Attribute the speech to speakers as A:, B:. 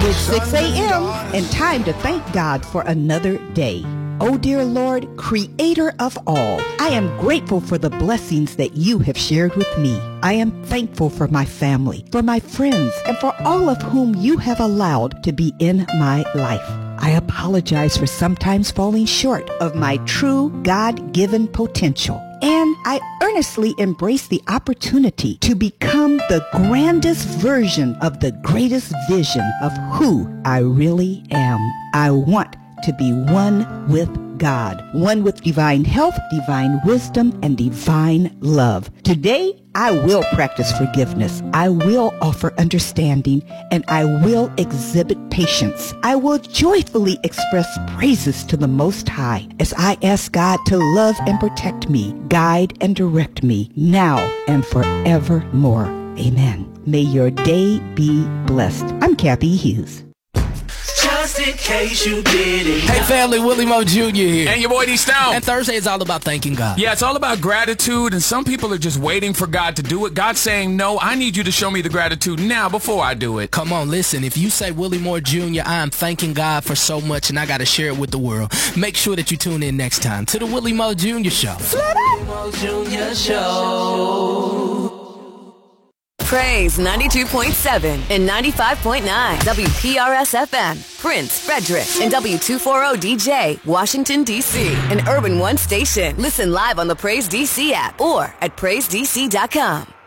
A: It's 6 a.m. and time to thank God for another day. Oh, dear Lord, creator of all, I am grateful for the blessings that you have shared with me. I am thankful for my family, for my friends, and for all of whom you have allowed to be in my life. I apologize for sometimes falling short of my true God-given potential. And I earnestly embrace the opportunity to become the grandest version of the greatest vision of who I really am. I want to be one with God, one with divine health, divine wisdom, and divine love. Today, I will practice forgiveness. I will offer understanding, and I will exhibit patience. I will joyfully express praises to the Most High as I ask God to love and protect me, guide and direct me now and forevermore. Amen. May your day be blessed. I'm Kathy Hughes.
B: Just in case you didn't.
C: Hey family, Willie Moore Jr. here.
D: And your boy D Stone.
C: And Thursday is all about thanking God.
D: Yeah, it's all about gratitude, and some people are just waiting for God to do it. God's saying, no, I need you to show me the gratitude now before I do it.
C: Come on, listen, if you say Willie Moore Jr., I am thanking God for so much and I got to share it with the world. Make sure that you tune in next time to the Willie Moore Jr. Show.
B: Willie Moore Jr. Show.
E: Praise 92.7 and 95.9 WPRS FM, Prince, Frederick, and W240DJ, Washington, D.C., an Urban One station. Listen live on the Praise DC app or at PraiseDC.com.